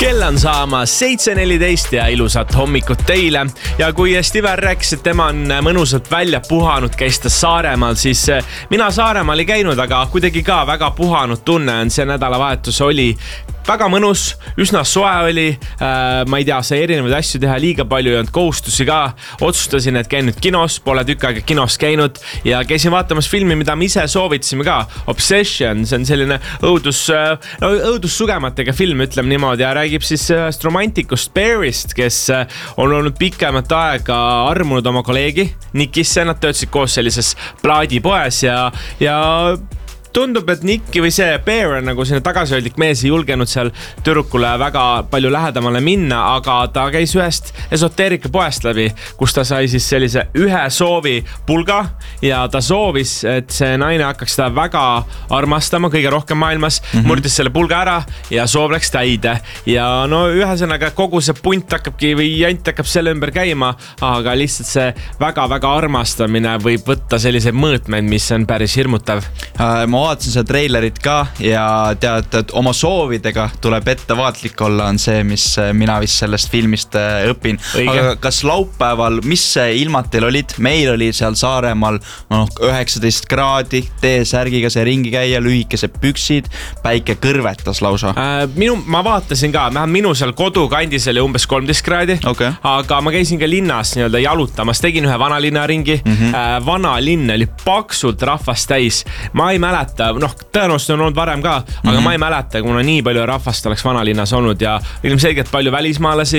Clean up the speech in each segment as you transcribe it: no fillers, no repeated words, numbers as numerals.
Kell on saamas 7:14 ja ilusat hommikut teile. Ja kui Steven rääkis, et tema on mõnusalt välja puhanud, käis ta Saaremaal, siis mina Saaremaal ei käinud, aga kuidagi ka väga puhanud tunne on. See nädalavahetus oli väga mõnus, üsna soe oli. Ma ei tea, sai erinevaid asju teha, liiga palju ei olnud kohustusi ka. Otsustasin, et käin nüüd kinos, pole tükk aega kinos käinud ja käisin vaatamas filmi, mida me ise soovitasime ka. Obsession, see on selline õudussugematega film, ütleme niimoodi, ja räägib siis romantikust Barryst, kes on olnud pikemat aega armunud oma kolleegi Nickisse. Nad töötasid koos sellises plaadipoes ja tundub, et Nick või see Bear on nagu selline tagasihoidlik mees, ei julgenud seal tüdrukule väga palju lähedamale minna, aga ta käis ühest esoteerikapoest läbi, kus ta sai siis sellise ühe soovi pulga ja ta soovis, et see naine hakkaks ta väga armastama kõige rohkem maailmas, murdis selle pulga ära ja soov läks täide. Ja no ühesõnaga kogu see punt hakkabki või jant hakkab selle ümber käima, aga lihtsalt see väga-väga armastamine võib võtta selliseid mõõtmeid, mis on päris hirmutav. Ma vaatasin seda treilerit ka ja tead, et oma soovidega tuleb ettevaatlik olla, on see, mis mina vist sellest filmist õpin. Aga kas laupäeval, mis ilmad teil olid? Meil oli seal Saaremaal 19 kraadi, T-särgiga see ringi käia, lühikesed püksid, päike kõrvetas lausa. Ma vaatasin ka, minu seal kodukandis oli umbes 13 kraadi, aga ma käisin ka linnas nii-öelda jalutamas, tegin ühe vanalinna ringi. Vanalinn oli paksult rahvast täis. Ma ei mäleta, tõenäoliselt on olnud varem ka, aga ma ei mäleta, kuna nii palju rahvast oleks vanalinnas olnud ja ilmselgelt palju välismaalasi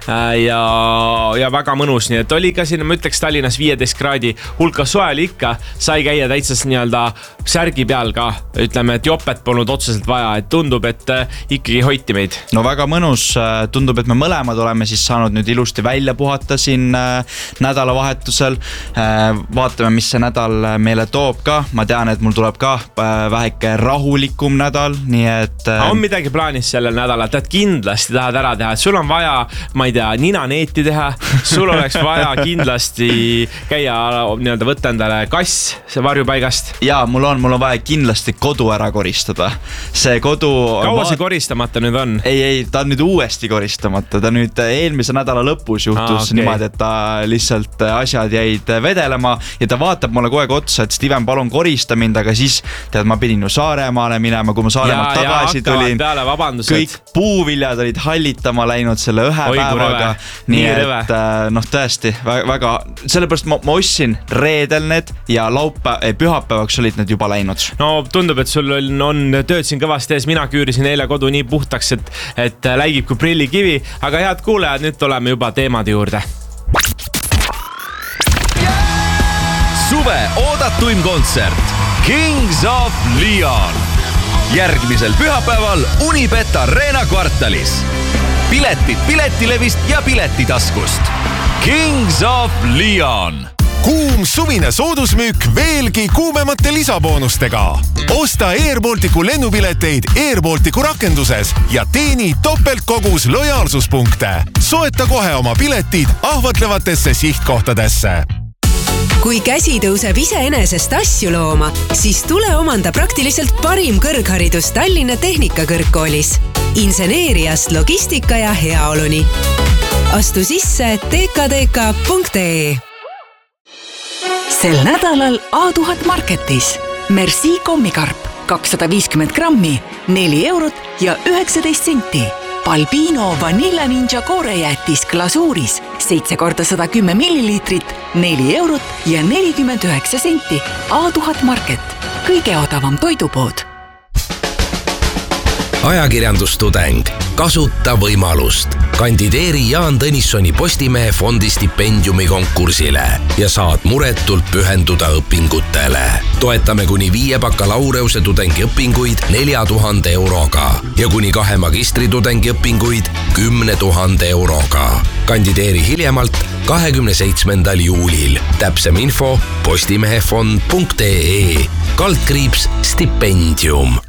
ja väga mõnus. Nii et oli ka siin, ma ütleks Tallinnas 15 kraadi hulka soe oli ikka, sai käia täitsa nii-öelda särgi peal ka. Ütleme, et jopet polnud otseselt vaja, et tundub, et ikkagi hoiti meid. No väga mõnus, tundub, et me mõlemad oleme siis saanud nüüd ilusti välja puhata siin nädalavahetusel. Vaatame, mis see nädal meile toob ka. Ma tean, et mul tuleb ka väheke rahulikum nädal, nii et on midagi plaanis sellel nädalal, et kindlasti tahad ära teha, et sul on vaja, ma ei tea, ninaneeti teha, sul oleks vaja kindlasti käia nii-öelda võtta endale kass see varjupaigast. Ja mul on vaja kindlasti kodu ära koristada. See kodu kaua see koristamata nüüd on? Ei, ta on nüüd uuesti koristamata. Ta nüüd eelmise nädala lõpus juhtus niimoodi, et ta lihtsalt asjad jäid vedelema ja ta vaatab mulle kogu aeg otsa, et Steven, palun korista mind, aga siis tead, ma pidin ju Saaremaale minema, kui ma Saaremaalt tagasi tulin. Kõik puuviljad olid hallitama läinud selle ühe päevaga. Nii et tõesti, väga, sellepärast ma ostsin reedel need ja pühapäevaks olid need juba läinud. No tundub, et sul on tööd siin kõvasti ees. Mina küürisin eile kodu nii puhtaks, et läigib kui prillikivi. Aga head kuulejad, nüüd tuleme juba teemade juurde. Suve oodatuim kontsert Kings of Leon. Järgmisel pühapäeval Unibet Arena kvartalis. Piletid Piletilevist ja Piletitaskust. Kings of Leon. Kuum suvine soodusmüük veelgi kuumemate lisaboonustega. Osta Airbalticu lennupileteid Airbalticu rakenduses ja teeni topeltkogus lojaalsuspunkte. Soeta kohe oma piletid ahvatlevatesse sihtkohtadesse. Kui käsi tõuseb iseenesest asju looma, siis tule omanda praktiliselt parim kõrgharidus Tallinna Tehnikakõrgkoolis. Inseneeriast logistika ja heaoluni. Astu sisse tkdk.ee. Sel nädalal A1000 Marketis. Merci kommikarp 250 grammi, 4 eurot ja 19 senti. Balbino Vanilla Ninja koorejäätis glasuuris 7x110 milliliitrit, 4 eurot ja 49 senti. A1000 Market, kõige odavam toidupood. Ajakirjandustudeng, kasuta võimalust. Kandideeri Jaan Tõnissoni Postimehe fondi stipendiumi konkursile ja saad muretult pühenduda õpingutele. Toetame kuni 5 bakalaureuse tudengiõpinguid 4000 euroga ja kuni 2 magistritudengi õpinguid 10 000 euroga. Kandideeri hiljemalt 27. juulil. Täpsem info postimehefond.ee /stipendium.